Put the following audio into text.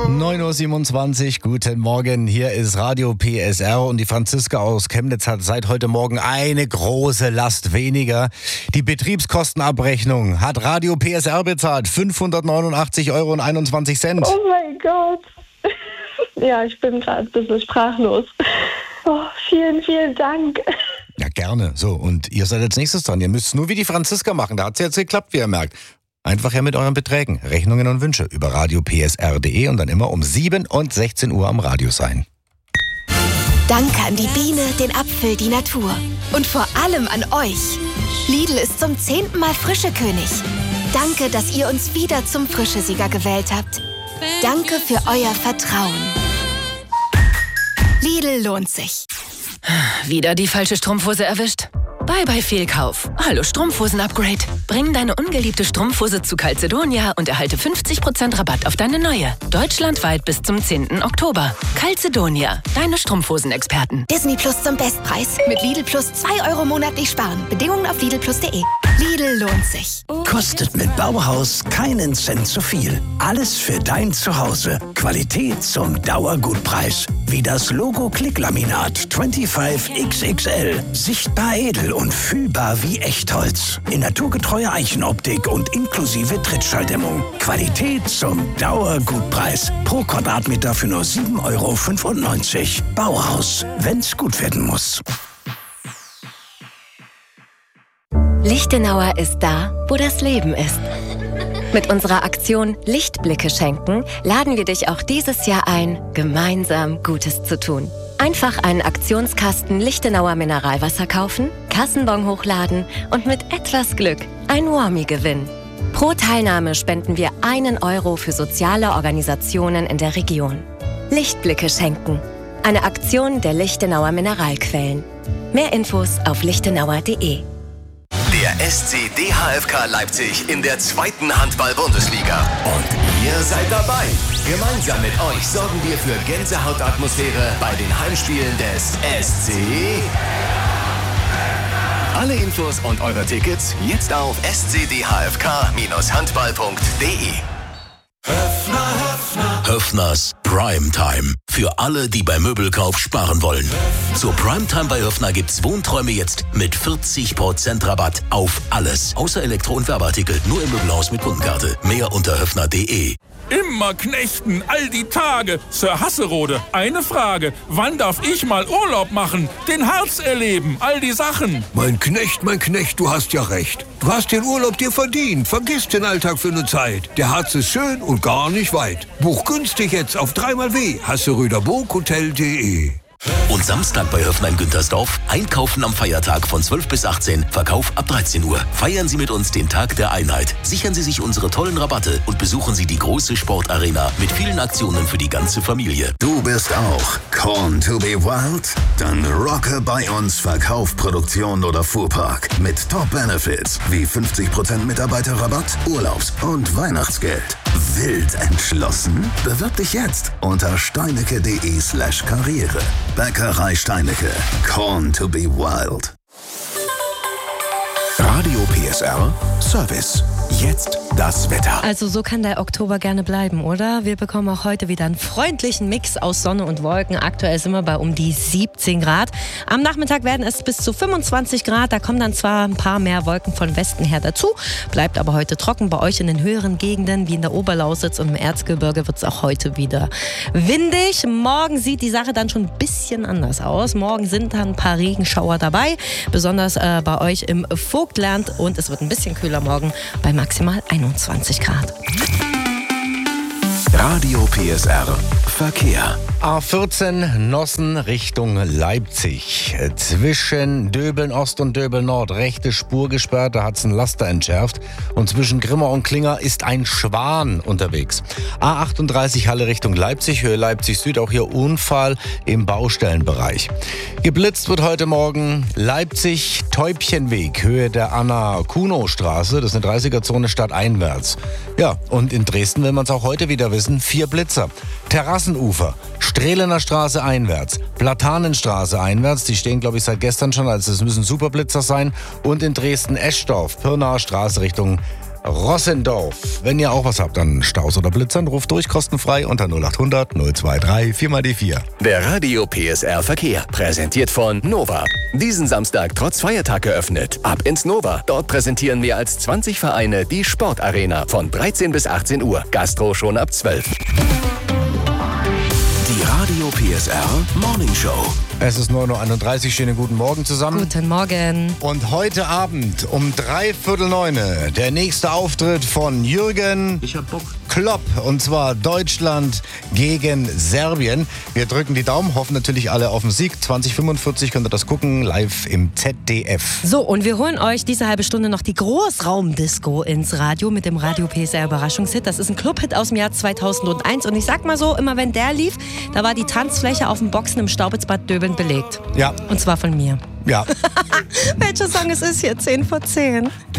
9.27 Uhr, guten Morgen, hier ist Radio PSR und die Franziska aus Chemnitz hat seit heute Morgen eine große Last weniger. Die Betriebskostenabrechnung hat Radio PSR bezahlt, 589,21 €. Oh mein Gott. Ja, ich bin gerade ein bisschen sprachlos. Oh, vielen, vielen Dank. Ja, gerne. So, und ihr seid als nächstes dran. Ihr müsst es nur wie die Franziska machen. Da hat es jetzt geklappt, wie ihr merkt. Einfach her mit euren Beträgen, Rechnungen und Wünsche über radiopsr.de und dann immer um 7 und 16 Uhr am Radio sein. Danke an die Biene, den Apfel, die Natur. Und vor allem an euch. Lidl ist zum 10. Mal Frischekönig. Danke, dass ihr uns wieder zum Frischesieger gewählt habt. Danke für euer Vertrauen. Lidl lohnt sich. Wieder die falsche Strumpfhose erwischt? Bye Fehlkauf. Hallo Strumpfhosen-Upgrade. Bring deine ungeliebte Strumpfhose zu Calzedonia und erhalte 50% Rabatt auf deine neue. Deutschlandweit bis zum 10. Oktober. Calzedonia, deine Strumpfhosen-Experten. Disney Plus zum Bestpreis. Mit Lidl Plus 2 € monatlich sparen. Bedingungen auf lidlplus.de. Lidl lohnt sich. Kostet mit Bauhaus keinen Cent zu viel. Alles für dein Zuhause. Qualität zum Dauergutpreis. Wie das Logo Klicklaminat 25XXL. Sichtbar edel und fühlbar wie Echtholz. In naturgetreuer Eichenoptik und inklusive Trittschalldämmung. Qualität zum Dauergutpreis. Pro Quadratmeter für nur 7,95 €. Bauhaus, wenn's gut werden muss. Lichtenauer ist da, wo das Leben ist. Mit unserer Aktion Lichtblicke schenken laden wir dich auch dieses Jahr ein, gemeinsam Gutes zu tun. Einfach einen Aktionskasten Lichtenauer Mineralwasser kaufen, Kassenbon hochladen und mit etwas Glück ein Warmie gewinnen. Pro Teilnahme spenden wir 1 € für soziale Organisationen in der Region. Lichtblicke schenken. Eine Aktion der Lichtenauer Mineralquellen. Mehr Infos auf lichtenauer.de. Der SC DHFK Leipzig in der 2. Handball-Bundesliga. Und ihr seid dabei. Gemeinsam mit euch sorgen wir für Gänsehautatmosphäre bei den Heimspielen des SC. Alle Infos und eure Tickets jetzt auf scdhfk-handball.de. Höffners Primetime. Für alle, die beim Möbelkauf sparen wollen. Zur Primetime bei Höffner gibt's Wohnträume jetzt mit 40% Rabatt auf alles. Außer Elektro- und Werbeartikel. Nur im Möbelhaus mit Kundenkarte. Mehr unter höffner.de. Immer knechten, all die Tage. Sir Hasserode, eine Frage. Wann darf ich mal Urlaub machen? Den Harz erleben, all die Sachen. Mein Knecht, du hast ja recht. Du hast den Urlaub dir verdient. Vergiss den Alltag für eine Zeit. Der Harz ist schön und gar nicht weit. Buch günstig jetzt auf 3xW. hasseröderburghotel.de. Und Samstag bei Höffner in Güntersdorf. Einkaufen am Feiertag von 12 bis 18. Verkauf ab 13 Uhr. Feiern Sie mit uns den Tag der Einheit. Sichern Sie sich unsere tollen Rabatte und besuchen Sie die große Sportarena mit vielen Aktionen für die ganze Familie. Du bist auch Corn to be Wild? Dann rocke bei uns Verkauf, Produktion oder Fuhrpark. Mit Top-Benefits wie 50% Mitarbeiterrabatt, Urlaubs- und Weihnachtsgeld. Wild entschlossen? Bewirb dich jetzt unter steinecke.de/Karriere. Bäckerei Steinecke. Corn to be Wild. Radio PSR Service. Jetzt das Wetter. Also so kann der Oktober gerne bleiben, oder? Wir bekommen auch heute wieder einen freundlichen Mix aus Sonne und Wolken. Aktuell sind wir bei um die 17 Grad. Am Nachmittag werden es bis zu 25 Grad. Da kommen dann zwar ein paar mehr Wolken von Westen her dazu, bleibt aber heute trocken. Bei euch in den höheren Gegenden, wie in der Oberlausitz und im Erzgebirge, wird es auch heute wieder windig. Morgen sieht die Sache dann schon ein bisschen anders aus. Morgen sind dann ein paar Regenschauer dabei, besonders bei euch im Vogtland. Und es wird ein bisschen kühler morgen bei maximal 21 Grad. Radio PSR Verkehr. A14 Nossen Richtung Leipzig. Zwischen Döbeln Ost und Döbeln Nord rechte Spur gesperrt, da hat es ein Laster entschärft. Und zwischen Grimma und Klinger ist ein Schwan unterwegs. A38 Halle Richtung Leipzig, Höhe Leipzig Süd, auch hier Unfall im Baustellenbereich. Geblitzt wird heute Morgen Leipzig Täubchenweg, Höhe der Anna-Kuno-Straße, das ist eine 30er-Zone stadteinwärts. Ja, und in Dresden will man es auch heute wieder wissen, 4 Blitzer. Terrassenufer, Strehlener Straße einwärts, Platanenstraße einwärts, die stehen glaube ich seit gestern schon, also es müssen Superblitzer sein. Und in Dresden Eschdorf, Pirnaer Straße Richtung Rossendorf. Wenn ihr auch was habt an Staus oder Blitzern, ruft durch, kostenfrei unter 0800 023 4x4. Der Radio PSR Verkehr, präsentiert von Nova. Diesen Samstag trotz Feiertag geöffnet. Ab ins Nova. Dort präsentieren mehr als 20 Vereine die Sportarena von 13 bis 18 Uhr. Gastro schon ab 12. Die Radio PSR Morning Show. Es ist 9.31 Uhr, schönen guten Morgen zusammen. Guten Morgen. Und heute Abend um 8:45 der nächste Auftritt von Jürgen Klopp. Und zwar Deutschland gegen Serbien. Wir drücken die Daumen, hoffen natürlich alle auf den Sieg. 2045 könnt ihr das gucken, live im ZDF. So, und wir holen euch diese halbe Stunde noch die Großraumdisco ins Radio mit dem Radio PSR Überraschungshit. Das ist ein Clubhit aus dem Jahr 2001. Und ich sag mal so, immer wenn der lief, da war die Tanzfläche auf dem Boxen im Staubitzbad Döbeln belegt. Ja. Und zwar von mir. Ja. Welcher Song es ist hier? 10 vor 10.